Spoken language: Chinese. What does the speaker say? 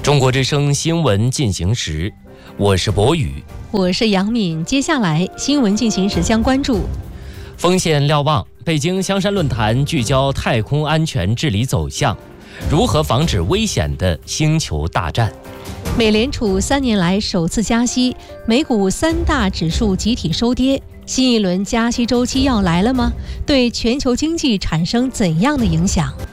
中国之声新闻进行时，我是博宇， 我是杨敏。接下来新闻进行时将关注： 锋线瞭望，北京香山论坛聚焦太空安全治理走向，如何防止危险的星球大战。 美联储3年来首次加息，美股3大指数集体收跌，新一轮加息周期要来了吗？对全球经济产生怎样的影响？